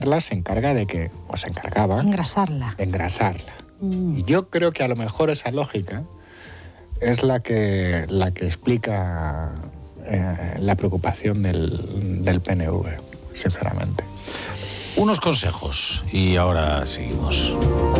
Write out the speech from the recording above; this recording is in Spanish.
se encarga de que, o se encargaba... Engrasarla. De engrasarla. Y yo creo que a lo mejor esa lógica es la que explica la preocupación del PNV, sinceramente. Unos consejos y ahora seguimos.